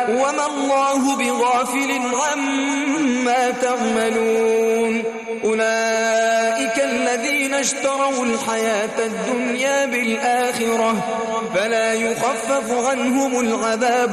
وما الله بغافل عما تعملون أولئك الذين اشتروا الحياة الدنيا بالآخرة فلا يخفف عنهم العذاب